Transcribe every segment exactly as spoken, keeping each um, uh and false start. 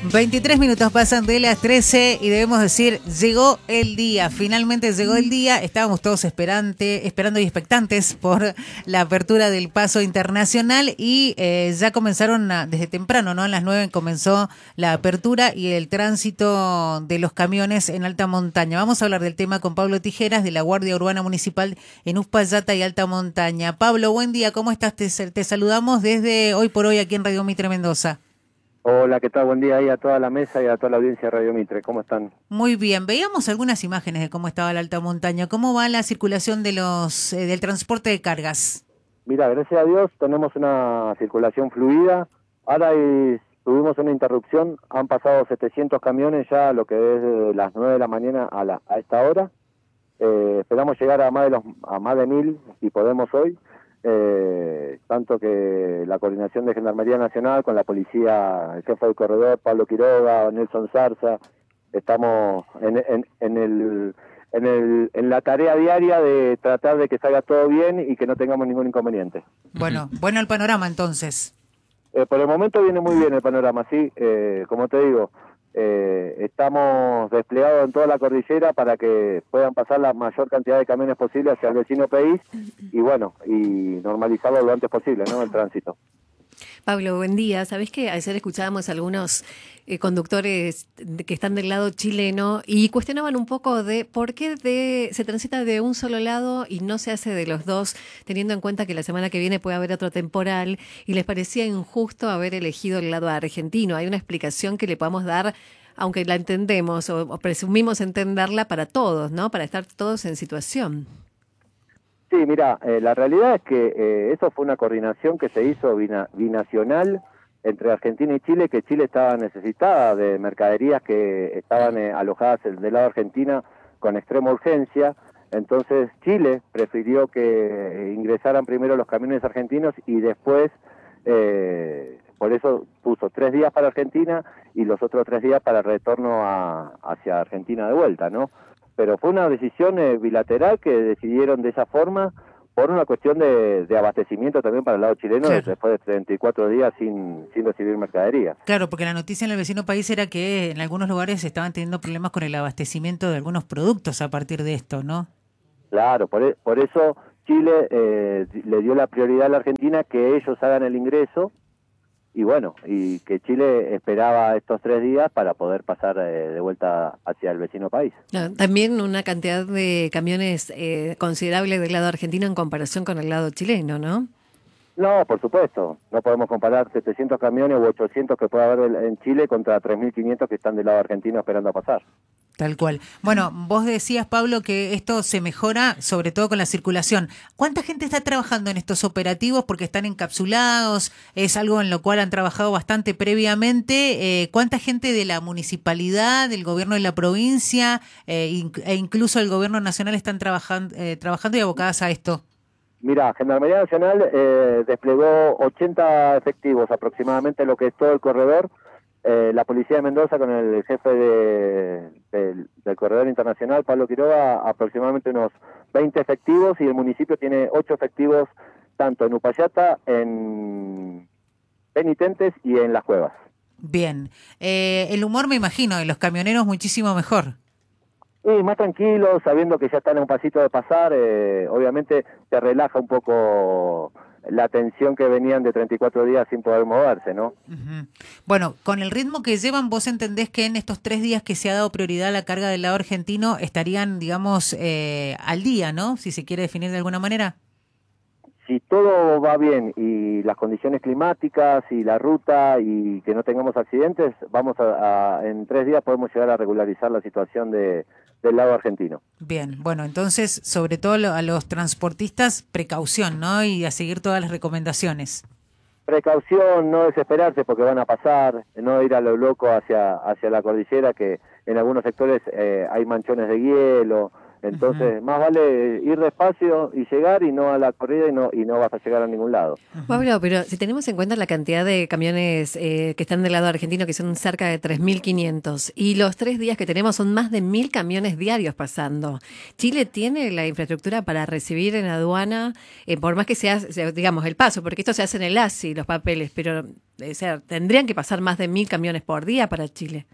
veintitrés minutos pasan de las trece y debemos decir, llegó el día, finalmente llegó el día. Estábamos todos esperante, esperando y expectantes por la apertura del paso internacional y eh, ya comenzaron a, desde temprano, ¿no? A las nueve comenzó la apertura y el tránsito de los camiones en alta montaña. Vamos a hablar del tema con Pablo Tijeras de la Guardia Urbana Municipal en Uspallata y Alta Montaña. Pablo, buen día, ¿cómo estás? Te, te saludamos desde Hoy por Hoy aquí en Radio Mitre Mendoza. Hola, ¿qué tal? Buen día ahí a toda la mesa y a toda la audiencia de Radio Mitre. ¿Cómo están? Muy bien. Veíamos algunas imágenes de cómo estaba la alta montaña. ¿Cómo va la circulación de los eh, del transporte de cargas? Mira, gracias a Dios tenemos una circulación fluida. Ahora hay, tuvimos una interrupción. Han pasado setecientos camiones ya, lo que es de las nueve de la mañana a, la, a esta hora. Eh, esperamos llegar a más de los a más de mil, si podemos hoy. Eh, tanto que la coordinación de Gendarmería Nacional con la policía, el jefe del corredor, Pablo Quiroga, Nelson Zarza, estamos en, en, en, el, en, el, en la tarea diaria de tratar de que salga todo bien y que no tengamos ningún inconveniente. Bueno, bueno el panorama entonces. Eh, por el momento viene muy bien el panorama, sí, eh, como te digo, eh, estamos desplegados en toda la cordillera para que puedan pasar la mayor cantidad de camiones posible hacia el vecino país y bueno, y normalizarlo lo antes posible, ¿no? El tránsito. Pablo, buen día. Sabés que ayer escuchábamos algunos eh, conductores que están del lado chileno y cuestionaban un poco de por qué de, se transita de un solo lado y no se hace de los dos, teniendo en cuenta que la semana que viene puede haber otro temporal y les parecía injusto haber elegido el lado argentino. ¿Hay una explicación que le podamos dar, aunque la entendemos o, o presumimos entenderla para todos, ¿no? Para estar todos en situación? Sí, mira, eh, la realidad es que eh, eso fue una coordinación que se hizo bina, binacional entre Argentina y Chile, que Chile estaba necesitada de mercaderías que estaban eh, alojadas del lado de Argentina con extrema urgencia. Entonces Chile prefirió que eh, ingresaran primero los camiones argentinos y después, eh, por eso puso tres días para Argentina y los otros tres días para el retorno a, hacia Argentina de vuelta, ¿no? Pero fue una decisión eh, bilateral que decidieron de esa forma por una cuestión de, de abastecimiento también para el lado chileno, claro, después de treinta y cuatro días sin, sin recibir mercadería. Claro, porque la noticia en el vecino país era que en algunos lugares estaban teniendo problemas con el abastecimiento de algunos productos a partir de esto, ¿no? Claro, por, por eso Chile eh, le dio la prioridad a la Argentina que ellos hagan el ingreso. Y bueno, y que Chile esperaba estos tres días para poder pasar eh, de vuelta hacia el vecino país. También una cantidad de camiones eh, considerable del lado argentino en comparación con el lado chileno, ¿no? No, por supuesto. No podemos comparar setecientos camiones u ochocientos que puede haber en Chile contra tres mil quinientos que están del lado argentino esperando a pasar. Tal cual. Bueno, vos decías, Pablo, que esto se mejora sobre todo con la circulación. ¿Cuánta gente está trabajando en estos operativos? Porque están encapsulados, es algo en lo cual han trabajado bastante previamente. Eh, ¿Cuánta gente de la municipalidad, del gobierno de la provincia eh, e incluso el gobierno nacional están trabajando, eh, trabajando y abocadas a esto? Mira, Gendarmería Nacional eh, desplegó ochenta efectivos aproximadamente, lo que es todo el corredor. Eh, la Policía de Mendoza con el jefe de, de, del Corredor Internacional, Pablo Quiroga, aproximadamente unos veinte efectivos y el municipio tiene ocho efectivos tanto en Uspallata, en Penitentes y en Las Cuevas. Bien. Eh, el humor, me imagino, de los camioneros muchísimo mejor. Y más tranquilo, sabiendo que ya están a un pasito de pasar, eh, obviamente te relaja un poco la tensión que venían de treinta y cuatro días sin poder moverse, ¿no? Uh-huh. Bueno, con el ritmo que llevan, ¿vos entendés que en estos tres días que se ha dado prioridad a la carga del lado argentino estarían, digamos, eh, al día, ¿no? Si se quiere definir de alguna manera. Si todo va bien y las condiciones climáticas y la ruta y que no tengamos accidentes, vamos a, a en tres días podemos llegar a regularizar la situación de del lado argentino. Bien, bueno, entonces, sobre todo a los transportistas, precaución, ¿no? Y a seguir todas las recomendaciones. Precaución, no desesperarse porque van a pasar, no ir a lo loco hacia hacia la cordillera, que en algunos sectores eh, hay manchones de hielo, Entonces, uh-huh. más vale ir despacio y llegar y no a la corrida y no y no vas a llegar a ningún lado. Uh-huh. Pablo, pero si tenemos en cuenta la cantidad de camiones eh, que están del lado argentino, que son cerca de tres mil quinientos, y los tres días que tenemos son más de mil camiones diarios pasando. ¿Chile tiene la infraestructura para recibir en aduana, eh, por más que sea, digamos, el paso, porque esto se hace en el A S I, los papeles, pero o sea, tendrían que pasar más de mil camiones por día para Chile?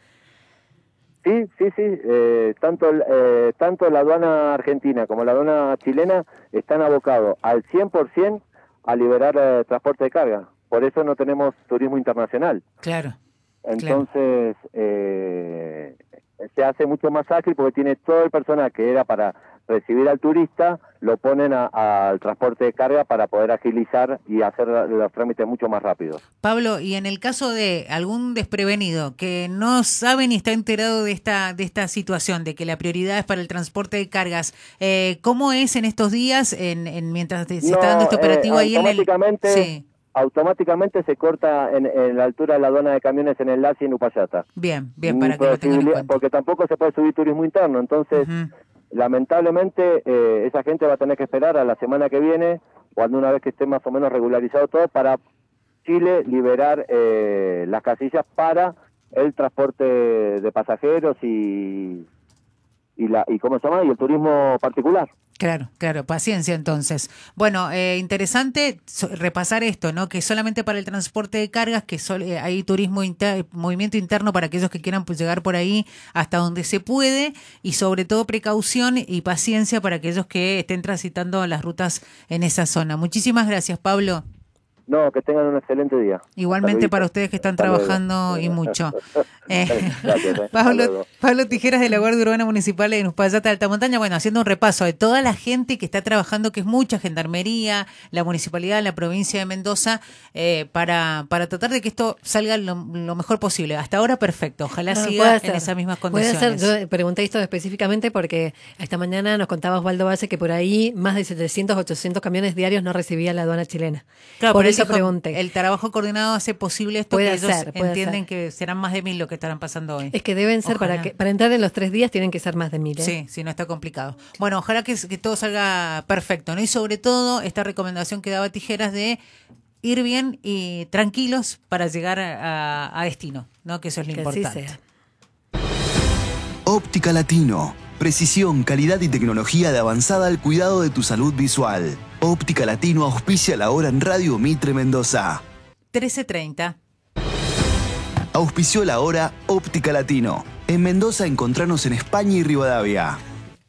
Sí, sí, sí, eh, tanto, eh, tanto la aduana argentina como la aduana chilena están abocados al cien por ciento a liberar eh, transporte de carga. Por eso no tenemos turismo internacional. Claro. Entonces, claro. Eh, se hace mucho más ágil porque tiene todo el personal que era para recibir al turista, lo ponen al transporte de carga para poder agilizar y hacer los trámites mucho más rápidos. Pablo, y en el caso de algún desprevenido que no sabe ni está enterado de esta de esta situación, de que la prioridad es para el transporte de cargas, eh, ¿cómo es en estos días, en, en mientras se no, está dando este operativo eh, ahí en el...? Sí. Automáticamente se corta en, en la altura de la aduana de camiones en el L A S I en Upayata. Bien, bien, para que lo tengan en cuenta. Porque tampoco se puede subir turismo interno, entonces... Uh-huh. Lamentablemente, eh, esa gente va a tener que esperar a la semana que viene, cuando una vez que esté más o menos regularizado todo, para Chile liberar eh, las casillas para el transporte de pasajeros y y la y cómo se llama y el turismo particular. Claro, claro, paciencia entonces. Bueno, eh, interesante so, repasar esto, ¿no? Que solamente para el transporte de cargas, que sol, eh, hay turismo, inter, movimiento interno para aquellos que quieran pues, llegar por ahí hasta donde se puede, y sobre todo precaución y paciencia para aquellos que estén transitando las rutas en esa zona. Muchísimas gracias, Pablo. No, que tengan un excelente día. Igualmente para ustedes que están Hasta trabajando luego. Y mucho. Eh, Gracias, eh. Pablo, Pablo Tijeras de la Guardia Urbana Municipal en Uspallata, Alta Montaña, bueno, haciendo un repaso de toda la gente que está trabajando, que es mucha gendarmería, la municipalidad, la provincia de Mendoza, eh, para, para tratar de que esto salga lo, lo mejor posible. Hasta ahora perfecto, ojalá no, siga en esas mismas condiciones. Puede ser, yo pregunté esto específicamente porque esta mañana nos contaba Osvaldo Valle que por ahí más de setecientos, ochocientos camiones diarios no recibía la aduana chilena. Claro, por eso dijo, pregunté. El trabajo coordinado hace posible esto, puede que ellos ser, entienden ser. que serán más de mil lo que estarán pasando hoy. Es que deben ser, para que para entrar en los tres días tienen que ser más de mil. ¿eh? Sí, sí, no está complicado. Bueno, ojalá que, que todo salga perfecto, ¿no? Y sobre todo esta recomendación que daba Tijeras de ir bien y tranquilos para llegar a, a destino, ¿no? Que eso es lo que importante. Así sea. Óptica Latino. Precisión, calidad y tecnología de avanzada al cuidado de tu salud visual. Óptica Latino auspicia la hora en Radio Mitre Mendoza. trece treinta. Auspició la hora Óptica Latino. En Mendoza encontranos en España y Rivadavia.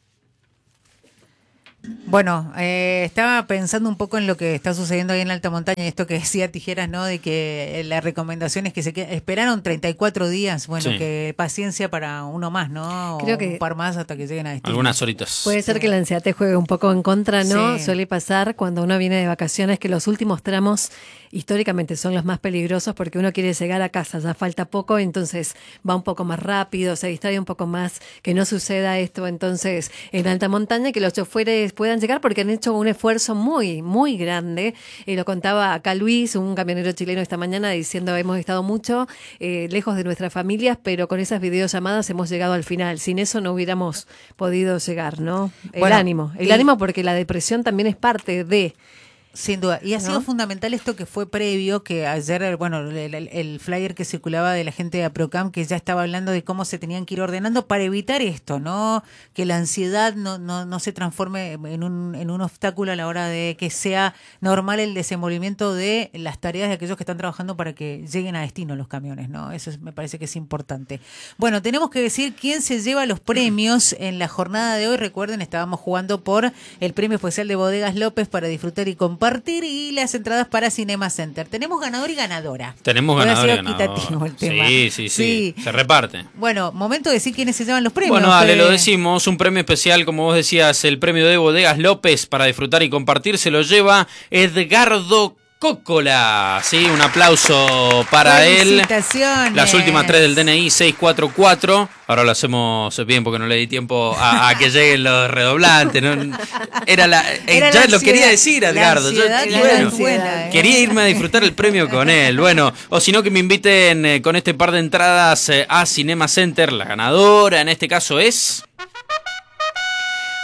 Bueno, eh, estaba pensando un poco en lo que está sucediendo ahí en la alta montaña y esto que decía Tijeras, ¿no? De que la recomendación es que se quede, esperaron treinta y cuatro días, bueno, sí. Que paciencia para uno más, ¿no? Creo o que un par más hasta que lleguen a destino. Algunas horitas. Puede ser que la ansiedad te juegue un poco en contra, ¿no? Sí. Suele pasar cuando uno viene de vacaciones que los últimos tramos históricamente son los más peligrosos porque uno quiere llegar a casa, ya falta poco, entonces va un poco más rápido, se distrae un poco más, que no suceda esto entonces en alta montaña, que los choferes puedan llegar porque han hecho un esfuerzo muy, muy grande. Y lo contaba acá Luis, un camionero chileno esta mañana, diciendo hemos estado mucho eh, lejos de nuestras familias, pero con esas videollamadas hemos llegado al final. Sin eso no hubiéramos podido llegar, ¿no? El bueno, ánimo, el y... ánimo porque la depresión también es parte de... Sin duda. Y ha ¿no? sido fundamental esto que fue previo, que ayer, bueno, el, el, el flyer que circulaba de la gente de APROCAM, que ya estaba hablando de cómo se tenían que ir ordenando para evitar esto, ¿no? Que la ansiedad no, no, no se transforme en un, en un obstáculo a la hora de que sea normal el desenvolvimiento de las tareas de aquellos que están trabajando para que lleguen a destino los camiones, ¿no? Eso es, me parece que es importante. Bueno, tenemos que decir quién se lleva los premios en la jornada de hoy. Recuerden, estábamos jugando por el premio especial de Bodegas López para disfrutar y compartir. Compartir y las entradas para Cinema Center. Tenemos ganador y ganadora. Tenemos ganador y ganadora. El tema. Sí, sí, sí, sí. Se reparte. Bueno, momento de decir quiénes se llevan los premios. Bueno, dale, Fede. Lo decimos. Un premio especial, como vos decías, el premio de Bodegas López para disfrutar y compartir. Se lo lleva Edgardo Cócola. Sí, un aplauso para él. Las últimas tres del D N I, seis cuatro cuatro. Ahora lo hacemos bien porque no le di tiempo a, a que lleguen los redoblantes. ¿no? Era la, Era ya la lo quería decir, Edgardo. Yo, y bueno, buena, ¿eh? Quería irme a disfrutar el premio con él. Bueno, o si no, que me inviten eh, con este par de entradas eh, a Cinema Center. La ganadora en este caso es...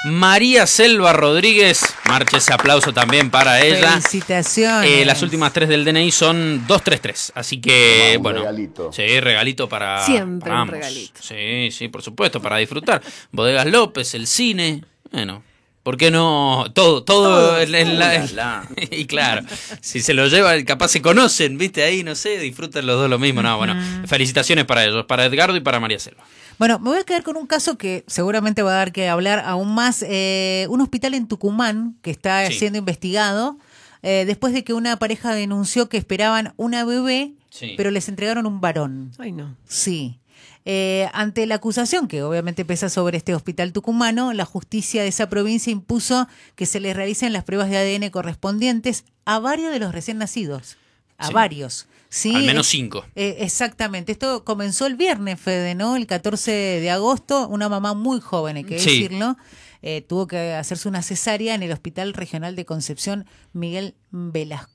María Selva Rodríguez. Marche ese aplauso también para ella. Felicitaciones. Eh, las últimas tres del D N I son dos tres tres. Así que, un bueno. Regalito. Sí, regalito para. Siempre para un ambos. regalito. Sí, sí, por supuesto, para disfrutar. Bodegas López, el cine. Bueno. ¿Por qué no? Todo, todo, todo en, en la, en la... Y claro, si se lo llevan, capaz se conocen, ¿viste? Ahí, no sé, disfrutan los dos lo mismo. No, bueno, felicitaciones para ellos, para Edgardo y para María Selva. Bueno, me voy a quedar con un caso que seguramente va a dar que hablar aún más. Eh, un hospital en Tucumán que está Sí. siendo investigado eh, después de que una pareja denunció que esperaban una bebé, Sí. pero les entregaron un varón. Ay, no. Sí. Eh, ante la acusación que obviamente pesa sobre este hospital tucumano, la justicia de esa provincia impuso que se les realicen las pruebas de A D N correspondientes a varios de los recién nacidos. A Sí. varios. Sí, Al menos es- cinco. eh, exactamente. Esto comenzó el viernes, Fede, ¿no? El catorce de agosto. Una mamá muy joven, hay que Sí. decirlo, eh, tuvo que hacerse una cesárea en el Hospital Regional de Concepción Miguel Velascuain.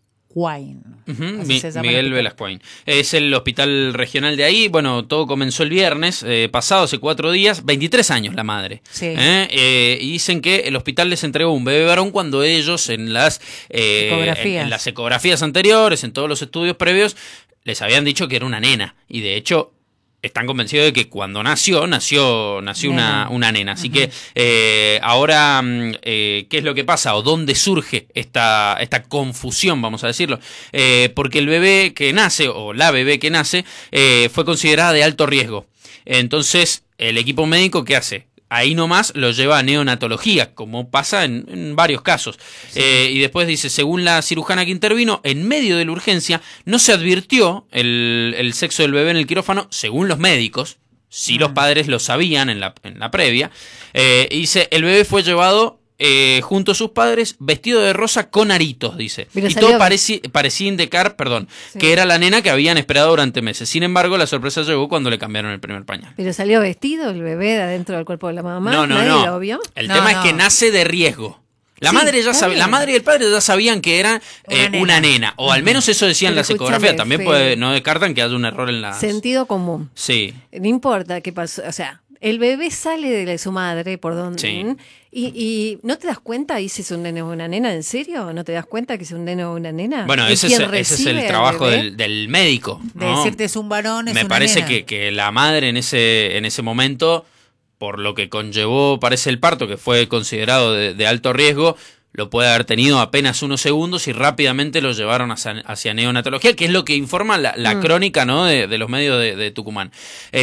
Ujú, Así Mi- se llama el Miguel hospital. Velascuain. Es el hospital regional de ahí. Bueno, todo comenzó el viernes, eh, pasado hace cuatro días. veintitrés años la madre. Sí. ¿Eh? Eh, y dicen que el hospital les entregó un bebé varón cuando ellos en las, eh, Ecografías. en, en las ecografías anteriores, en todos los estudios previos, les habían dicho que era una nena. Y de hecho están convencidos de que cuando nació, nació, nació Nena. una, una nena. Así que eh, ahora, mm, eh, ¿qué es lo que pasa? ¿O dónde surge esta, esta confusión, vamos a decirlo? Eh, porque el bebé que nace, o la bebé que nace, eh, fue considerada de alto riesgo. Entonces, el equipo médico, ¿qué hace? Ahí nomás lo lleva a neonatología, como pasa en, en varios casos. Eh, y después dice, según la cirujana que intervino, en medio de la urgencia no se advirtió el, el sexo del bebé en el quirófano, según los médicos. Sí, los padres lo sabían en la, en la previa. Eh, y dice, el bebé fue llevado eh, junto a sus padres vestido de rosa con aritos, dice. Pero y salió- todo parecía, parecía indicar, perdón, Sí. que era la nena que habían esperado durante meses. Sin embargo, la sorpresa llegó cuando le cambiaron el primer pañal. ¿Pero salió vestido el bebé de adentro del cuerpo de la mamá? No, no, ¿Nadie no. lo vio? El No, tema no. es que nace de riesgo. La Sí, madre ya está sabe, la bien. madre y el padre ya sabían que era eh, Una una, nena. nena. O al menos eso decían Pero las ecografías. escúchame, También Fede. puede, no descartan que haya un error en la. Sentido común. Sí. No importa qué pasó, o sea, el bebé sale de su madre, por donde, Sí. y, y no te das cuenta, y si es un nene o una nena, ¿en serio? ¿No te das cuenta que es un nene o una nena? Bueno, ¿Y ese es, quién ese es recibe el al trabajo bebé? del, del médico. De ¿no? decirte es un varón, es Me una parece nena. que, que la madre en ese, en ese momento, por lo que conllevó, parece el parto, que fue considerado de, de alto riesgo, lo puede haber tenido apenas unos segundos y rápidamente lo llevaron hacia, hacia neonatología, que es lo que informa la, la Mm. crónica, ¿no? de, de los medios de, de Tucumán.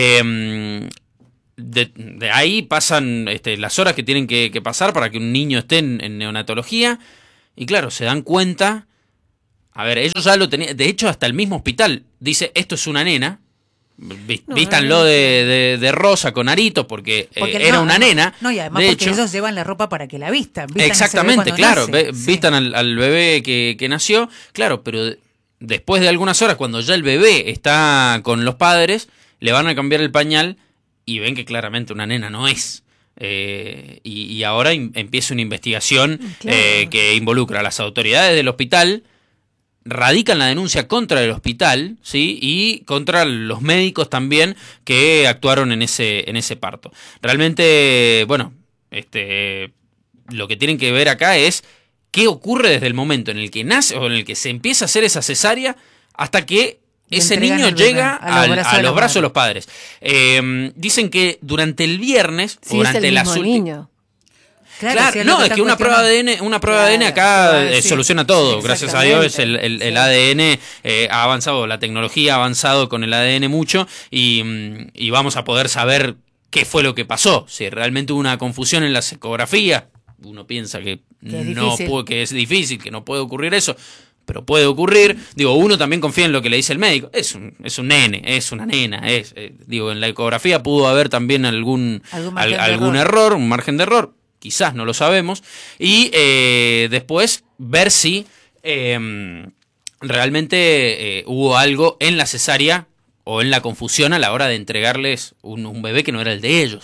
Eh, de, de ahí pasan este, las horas que tienen que, que pasar para que un niño esté en, en neonatología y claro, se dan cuenta. A ver, ellos ya lo tenían, de hecho hasta el mismo hospital dice, esto es una nena. Vi- No, vístanlo de, de, de rosa con aritos porque, eh, Porque era no, una no, nena. No, y además de porque hecho, ellos llevan la ropa para que la vistan. vistan ese bebé exactamente, cuando claro. nace. ve- Sí. Vistan al, al bebé que, que nació, claro, pero de- después de algunas horas, cuando ya el bebé está con los padres, le van a cambiar el pañal y ven que claramente una nena no es. Eh, y, y ahora im- empieza una investigación Claro. eh, que involucra a las autoridades del hospital, radican la denuncia contra el hospital, ¿sí? Y contra los médicos también que actuaron en ese, en ese parto. Realmente, bueno, este, lo que tienen que ver acá es qué ocurre desde el momento en el que nace o en el que se empieza a hacer esa cesárea hasta que Le ese entregan niño el bebé llega a los al- brazos a de la los brazos de madre. los padres. Eh, dicen que durante el viernes, Sí, o es durante el las mismo ulti- niño. Claro, sí, Claro, lo no, que es están que una prueba de A D N, una prueba de A D N Claro, acá claro, eh, sí. soluciona todo. Gracias a Dios el, el- el Sí. A D N eh, ha avanzado, la tecnología ha avanzado con el A D N mucho y, mm, y vamos a poder saber qué fue lo que pasó. Si realmente hubo una confusión en las ecografías, uno piensa que, Que es no difícil. puede, que es difícil, que no puede ocurrir eso. Pero puede ocurrir, digo, uno también confía en lo que le dice el médico. Es un, es un nene, es una nena, es, eh, digo, en la ecografía pudo haber también algún, Algún al- margen de algún error. error, un margen de error, quizás no lo sabemos, y eh, después ver si eh, realmente eh, hubo algo en la cesárea o en la confusión a la hora de entregarles un, un bebé que no era el de ellos.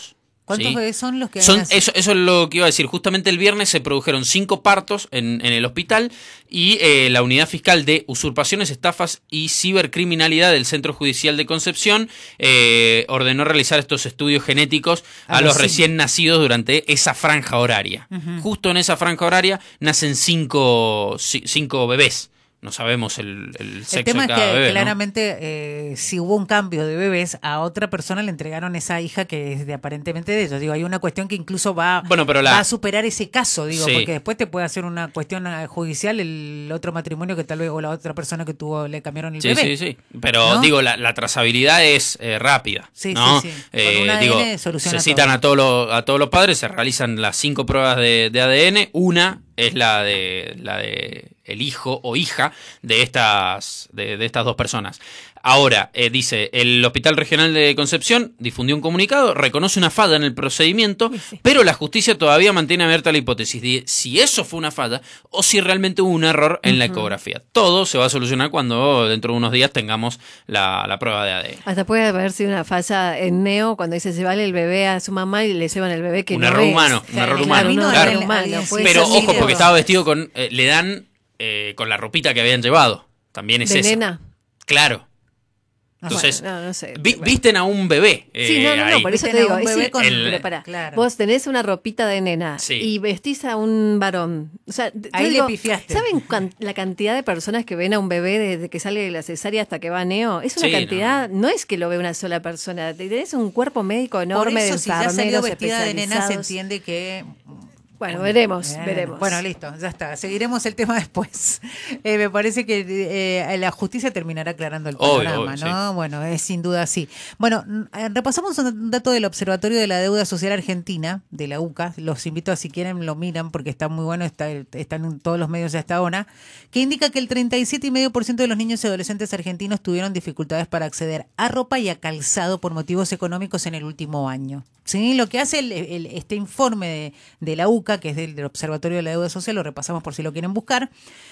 ¿Cuántos ¿sí? bebés son los que son nacen? eso, eso es lo que iba a decir. Justamente el viernes se produjeron cinco partos en, en el hospital y eh, la unidad fiscal de usurpaciones, estafas y cibercriminalidad del Centro Judicial de Concepción eh, ordenó realizar estos estudios genéticos a, a los, los recién nacidos durante esa franja horaria. Uh-huh. Justo en esa franja horaria nacen cinco, cinco bebés. No sabemos el, el sexo el tema de cada es que bebé, claramente ¿no? eh, si hubo un cambio de bebés, a otra persona le entregaron esa hija que es de aparentemente de ellos. Digo, hay una cuestión que incluso va, bueno, pero la... va a superar ese caso, digo, sí. porque después te puede hacer una cuestión judicial el otro matrimonio que tal vez o la otra persona que tuvo le cambiaron el sí, bebé. Sí, sí, sí. Pero ¿no? digo, la, la trazabilidad es eh, rápida. Sí, ¿no? sí, sí. Eh, Con un digo, A D N soluciona se citan todo. a todos los a todos los padres, se realizan las cinco pruebas de, de A D N, una es la de la de el hijo o hija de estas de, de estas dos personas. Ahora, eh, dice, el Hospital Regional de Concepción difundió un comunicado, reconoce una falla en el procedimiento, sí, sí. pero la justicia todavía mantiene abierta la hipótesis de si eso fue una falla o si realmente hubo un error en uh-huh. la ecografía. Todo se va a solucionar cuando dentro de unos días tengamos la, la prueba de A D N. Hasta puede haber sido una falla en Neo cuando dice se vale el bebé a su mamá y le llevan el bebé que un no error es. humano, un claro, error humano. Un claro. error humano. Pero ojo, porque estaba vestido con, eh, le dan eh, con la ropita que habían llevado. También es ¿De eso. nena? Claro. Entonces, bueno, no, no sé, vi, visten a un bebé. Eh, sí, no, no, no, ahí. por eso visten te digo. un bebé ese, con el, pero pará, claro. Vos tenés una ropita de nena sí. y vestís a un varón. O sea, ahí digo, le pifiaste. ¿Saben can, la cantidad de personas que ven a un bebé desde que sale de la cesárea hasta que va a Neo? Es una sí, cantidad, no. no es que lo ve una sola persona. Tenés un cuerpo médico enorme por eso, de si ya salió vestida de nena, se especializados. entiende que... Bueno, veremos, Bien. veremos. Bueno, listo, ya está. Seguiremos el tema después. Eh, me parece que eh, la justicia terminará aclarando el panorama, obvio, obvio, ¿no? Sí. Bueno, es sin duda así. Bueno, repasamos un dato del Observatorio de la Deuda Social Argentina, de la U C A. Los invito a, si quieren, lo miran porque está muy bueno, está, están en todos los medios de esta hora, que indica que el treinta y siete coma cinco por ciento de los niños y adolescentes argentinos tuvieron dificultades para acceder a ropa y a calzado por motivos económicos en el último año. ¿Sí? Lo que hace el, el, este informe de, de la U C A, que es del, del Observatorio de la Deuda Social, lo repasamos por si lo quieren buscar,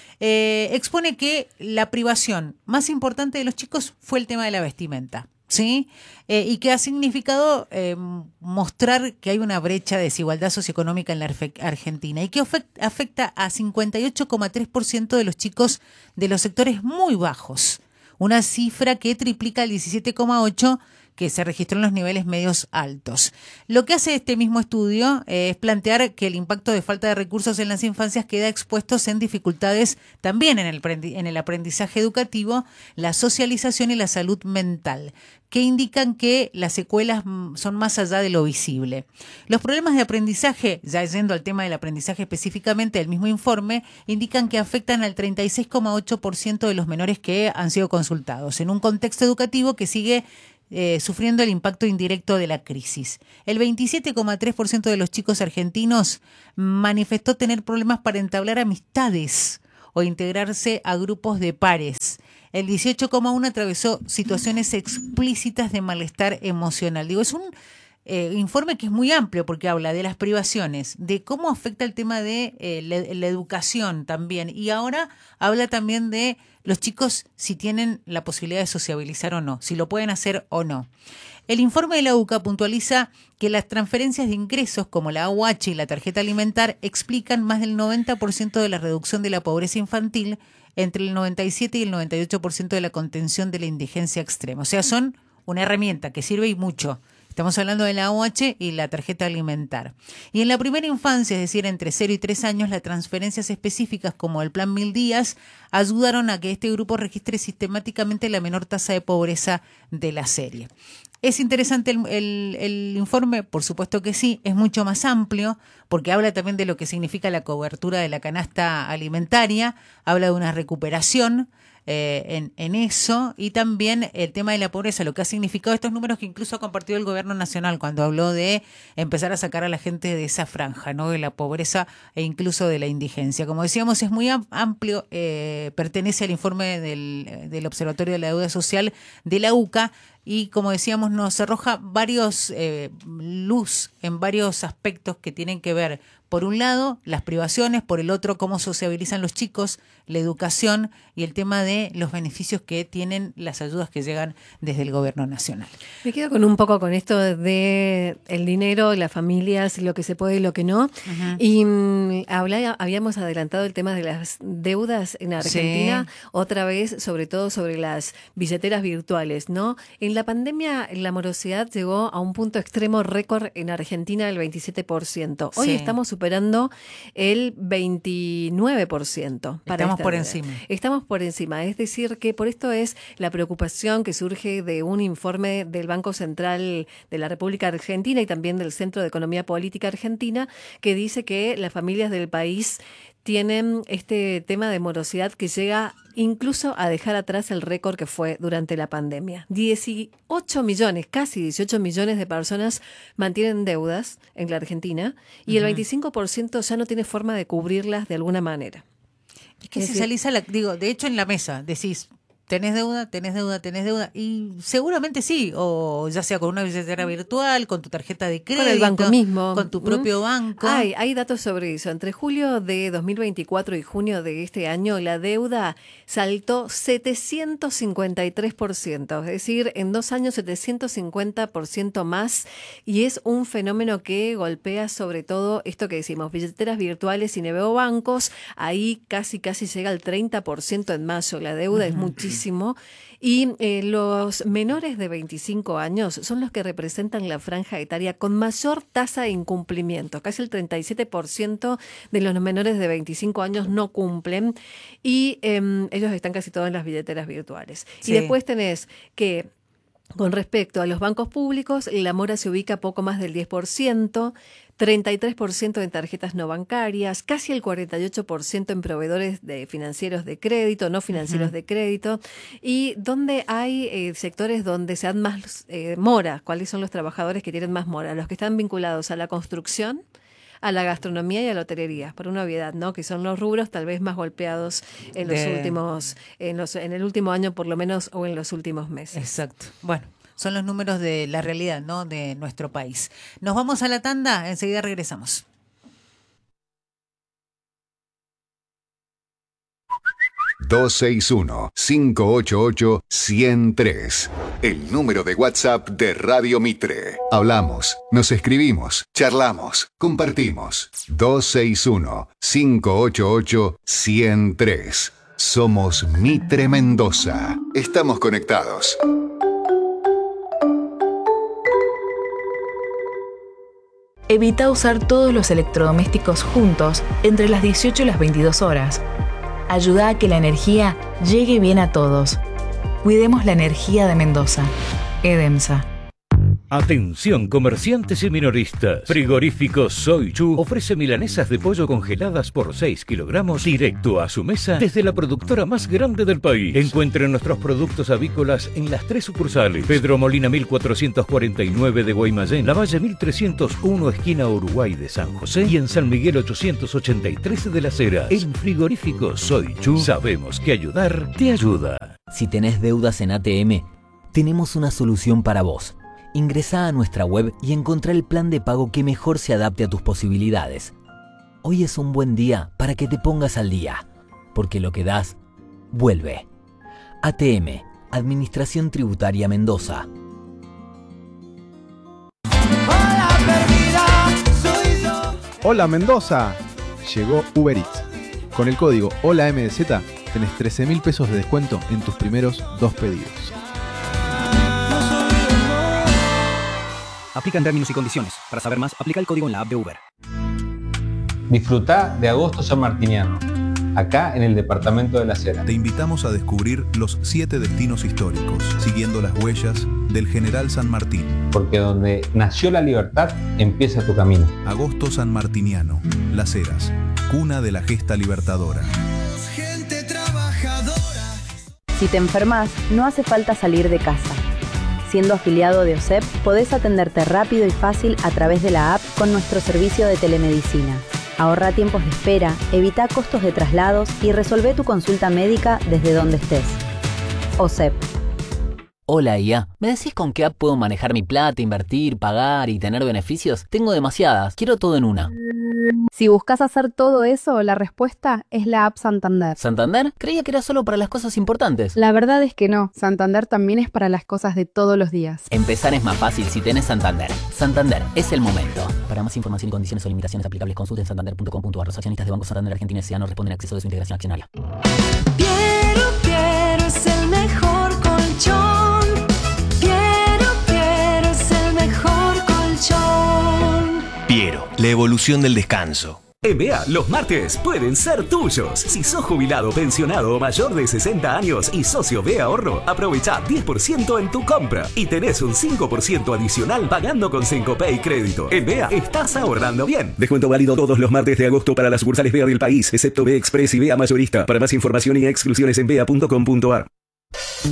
eh, expone que la privación más importante de los chicos fue el tema de la vestimenta. ¿Sí? Eh, y que ha significado eh, mostrar que hay una brecha de desigualdad socioeconómica en la Argentina y que afecta a cincuenta y ocho coma tres por ciento de los chicos de los sectores muy bajos, una cifra que triplica el diecisiete coma ocho por ciento que se registró en los niveles medios altos. Lo que hace este mismo estudio eh, es plantear que el impacto de falta de recursos en las infancias queda expuestos en dificultades también en el, en el aprendizaje educativo, la socialización y la salud mental, que indican que las secuelas son más allá de lo visible. Los problemas de aprendizaje, ya yendo al tema del aprendizaje específicamente del mismo informe, indican que afectan al treinta y seis coma ocho por ciento de los menores que han sido consultados, en un contexto educativo que sigue Eh, sufriendo el impacto indirecto de la crisis. El veintisiete coma tres por ciento de los chicos argentinos manifestó tener problemas para entablar amistades o integrarse a grupos de pares. El dieciocho coma uno por ciento atravesó situaciones explícitas de malestar emocional. Digo, es un eh, informe que es muy amplio porque habla de las privaciones, de cómo afecta el tema de eh, la, la educación también, y ahora habla también de los chicos si tienen la posibilidad de sociabilizar o no, si lo pueden hacer o no. El informe de la U C A puntualiza que las transferencias de ingresos como la A U H y la tarjeta alimentar explican más del noventa por ciento de la reducción de la pobreza infantil, entre el noventa y siete y el noventa y ocho por ciento de la contención de la indigencia extrema. O sea, son una herramienta que sirve y mucho. Estamos hablando de la A U H y la tarjeta alimentar. Y en la primera infancia, es decir, entre cero y tres años, las transferencias específicas como el Plan Mil Días ayudaron a que este grupo registre sistemáticamente la menor tasa de pobreza de la serie. ¿Es interesante el, el, el informe? Por supuesto que sí, es mucho más amplio porque habla también de lo que significa la cobertura de la canasta alimentaria, habla de una recuperación eh, en, en eso, y también el tema de la pobreza, lo que ha significado estos números que incluso ha compartido el gobierno nacional cuando habló de empezar a sacar a la gente de esa franja, ¿no? De la pobreza e incluso de la indigencia. Como decíamos, es muy amplio, eh, pertenece al informe del, del Observatorio de la Deuda Social de la U C A, y como decíamos nos arroja varios eh, luz en varios aspectos que tienen que ver por un lado, las privaciones, por el otro, cómo sociabilizan los chicos, la educación y el tema de los beneficios que tienen las ayudas que llegan desde el gobierno nacional. Me quedo con un poco con esto de el dinero, las familias, lo que se puede y lo que no. Uh-huh. Y um, habla, habíamos adelantado el tema de las deudas en Argentina, sí. Otra vez, sobre todo sobre las billeteras virtuales, ¿no? En la pandemia, la morosidad llegó a un punto extremo récord en Argentina del veintisiete por ciento. Hoy sí. Estamos superando el veintinueve por ciento. Para Estamos por encima. Estamos por encima. Es decir, que por esto es la preocupación que surge de un informe del Banco Central de la República Argentina y también del Centro de Economía Política Argentina, que dice que las familias del país tienen este tema de morosidad que llega incluso a dejar atrás el récord que fue durante la pandemia. dieciocho millones, casi dieciocho millones de personas mantienen deudas en la Argentina y uh-huh. el veinticinco por ciento ya no tiene forma de cubrirlas de alguna manera. Es que es se saliza, la, digo, de hecho en la mesa decís, tenés deuda, tenés deuda, tenés deuda, y seguramente sí, o ya sea con una billetera virtual, con tu tarjeta de crédito, con el banco mismo, con tu propio ¿Mm? banco. Hay, hay datos sobre eso. Entre julio de dos mil veinticuatro y junio de este año, la deuda saltó setecientos cincuenta y tres por ciento, es decir, en dos años setecientos cincuenta por ciento más, y es un fenómeno que golpea sobre todo esto que decimos, billeteras virtuales y neobancos. Ahí casi casi llega al treinta por ciento en mayo. La deuda uh-huh. es muchísimo. Y eh, los menores de veinticinco años son los que representan la franja etaria con mayor tasa de incumplimiento. Casi el treinta y siete por ciento de los menores de veinticinco años no cumplen y eh, ellos están casi todos en las billeteras virtuales. Sí. Y después tenés que, con respecto a los bancos públicos, la mora se ubica poco más del diez por ciento, treinta y tres por ciento en tarjetas no bancarias, casi el cuarenta y ocho por ciento en proveedores de financieros de crédito, no financieros uh-huh. de crédito, y donde hay eh, sectores donde se dan más eh, mora. ¿Cuáles son los trabajadores que tienen más mora? Los que están vinculados a la construcción, a la gastronomía y a la hotelería, por una obviedad, ¿no? Que son los rubros tal vez más golpeados en los de... últimos, en los, en el último año por lo menos, o en los últimos meses. Exacto. Bueno. Son los números de la realidad, ¿no? De nuestro país. Nos vamos a la tanda, enseguida regresamos. dos seis uno, cinco ocho ocho, uno cero tres. El número de WhatsApp de Radio Mitre. Hablamos, nos escribimos, charlamos, compartimos. dos seis uno, cinco ocho ocho, uno cero tres. Somos Mitre Mendoza. Estamos conectados. Evita usar todos los electrodomésticos juntos entre las dieciocho y las veintidós horas. Ayuda a que la energía llegue bien a todos. Cuidemos la energía de Mendoza. EDEMSA. Atención comerciantes y minoristas. Frigorífico Soy Chu ofrece milanesas de pollo congeladas por seis kilogramos directo a su mesa desde la productora más grande del país. Encuentren nuestros productos avícolas en las tres sucursales. Pedro Molina mil cuatrocientos cuarenta y nueve de Guaymallén, La Valle mil trescientos uno esquina Uruguay de San José y en San Miguel ochocientos ochenta y tres de Las Heras. En Frigorífico Soy Chu sabemos que ayudar te ayuda. Si tenés deudas en A T M, tenemos una solución para vos. Ingresá a nuestra web y encontrá el plan de pago que mejor se adapte a tus posibilidades. Hoy es un buen día para que te pongas al día, porque lo que das, vuelve. A T M, Administración Tributaria Mendoza. Hola Mendoza, llegó Uber Eats. Con el código Hola M D Z tenés trece mil pesos de descuento en tus primeros dos pedidos. Aplican términos y condiciones. Para saber más, aplica el código en la app de Uber. Disfrutá de Agosto Sanmartiniano, acá en el departamento de Las Heras. Te invitamos a descubrir los siete destinos históricos, siguiendo las huellas del General San Martín. Porque donde nació la libertad, empieza tu camino. Agosto Sanmartiniano, Las Heras, cuna de la gesta libertadora. Gente trabajadora. Si te enfermas, no hace falta salir de casa. Siendo afiliado de O S E P, podés atenderte rápido y fácil a través de la app con nuestro servicio de telemedicina. Ahorra tiempos de espera, evita costos de traslados y resolvé tu consulta médica desde donde estés. O S E P. Hola I A, ¿me decís con qué app puedo manejar mi plata, invertir, pagar y tener beneficios? Tengo demasiadas, quiero todo en una. Si buscas hacer todo eso, la respuesta es la app Santander. ¿Santander? Creía que era solo para las cosas importantes. La verdad es que no, Santander también es para las cosas de todos los días. Empezar es más fácil si tenés Santander. Santander, es el momento. Para más información y condiciones o limitaciones aplicables, consulten santander punto com punto a r. Los accionistas de Banco Santander Argentina S A no responden a acceso de su integración accionaria. Piero, Piero es el mejor colchón. Piero, Piero es el mejor colchón. Piero, la evolución del descanso. En B A, los martes pueden ser tuyos. Si sos jubilado, pensionado o mayor de sesenta años y socio de Ahorro, aprovecha diez por ciento en tu compra y tenés un cinco por ciento adicional pagando con Cencopay Crédito. En B A, estás ahorrando bien. Descuento válido todos los martes de agosto para las sucursales B A del país, excepto B A Express y B A Mayorista. Para más información y exclusiones en B A punto com punto a r.